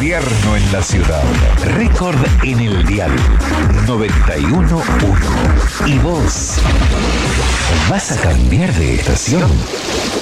Invierno en la ciudad. Récord en el dial 91.1. ¿Y vos? ¿Vas a cambiar de estación?